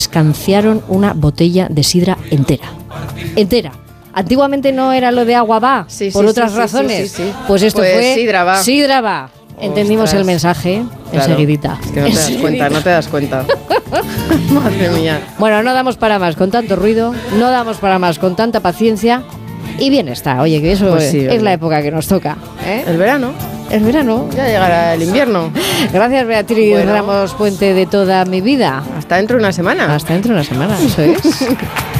escanciaron una botella de sidra entera. Antiguamente no era lo de agua va, por otras razones. Sí. Pues esto fue sidra va. Entendimos Ostras. el mensaje enseguidita. Es que no te das cuenta. Madre mía. Bueno, no damos para más con tanto ruido, no damos para más con tanta paciencia y bien está. Oye, que eso Pues sí, es la época que nos toca. El verano. El verano. Ya llegará el invierno. Gracias, Beatriz Ramos Puente, de toda mi vida. Hasta dentro de una semana. Hasta dentro de una semana, eso es.